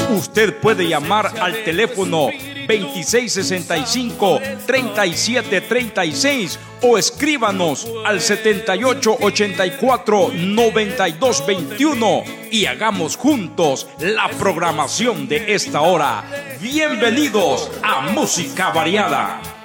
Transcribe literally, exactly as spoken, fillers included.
Usted puede llamar al teléfono veintiséis sesenta y cinco, treinta y siete treinta y seis o escríbanos al setenta y ocho ochenta y cuatro, noventa y dos veintiuno y hagamos juntos la programación de esta hora. Bienvenidos a Música Variada.